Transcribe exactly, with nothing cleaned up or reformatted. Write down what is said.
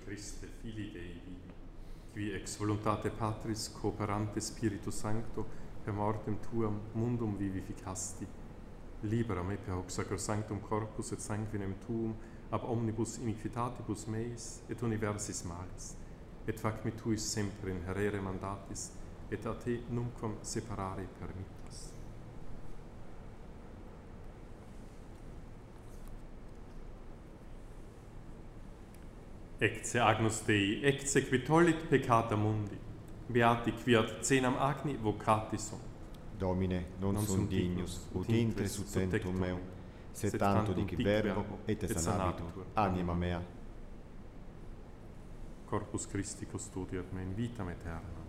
Christe, Filii Dei vivi, qui ex voluntate Patris cooperante Spiritu Sancto per mortem tuam mundum vivificasti, libera me per hoc sacrosanctum corpus et sanguinem tuum ab omnibus iniquitatibus meis et universis malis, et fac me tuis sempre in herere mandatis, et a te numquam separare permittas. Ecce agnus Dei, ecce qui tollit peccata mundi, beati qui ad cenam agni vocati sunt. Domine, non, non sum dignus, ut intres ut tentum meum, sed tanto dic verbo, et sanabitur anima mea. Corpus Christi custodiat me in vitam aeternam.